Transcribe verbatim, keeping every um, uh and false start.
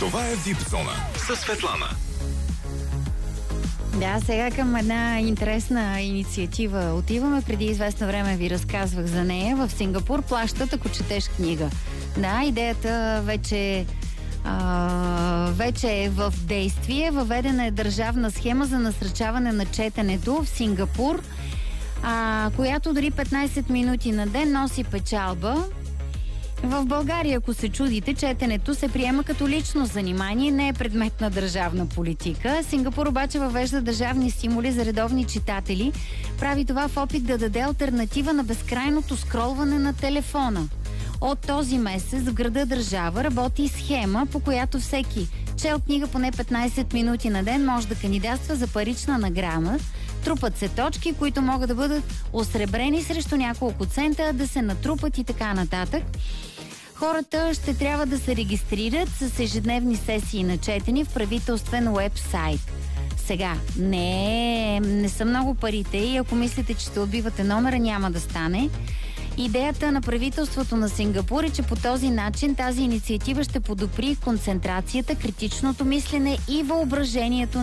Това е Випзона със Светлана. Да, сега към една интересна инициатива отиваме. Преди известно време ви разказвах за нея. В Сингапур плащат, ако четеш книга. Да, идеята вече, а, вече е в действие. Въведена е държавна схема за насърчаване на четенето в Сингапур, а, която дори петнайсет минути на ден носи печалба. В България, ако се чудите, четенето се приема като лично занимание, не е предмет на държавна политика. Сингапур обаче въвежда държавни стимули за редовни читатели. Прави това в опит да даде алтернатива на безкрайното скролване на телефона. От този месец в града държава работи схема, по която всеки чел книга поне петнайсет минути на ден може да кандидатства за парична награда. Трупат се точки, които могат да бъдат осребрени срещу няколко цента, да се натрупат и така нататък. Хората ще трябва да се регистрират с ежедневни сесии на четене в правителствен уебсайт. Сега, не, не са много парите и ако мислите, че ще отбивате номера, няма да стане. Идеята на правителството на Сингапур е, че по този начин тази инициатива ще подобри концентрацията, критичното мислене и въображението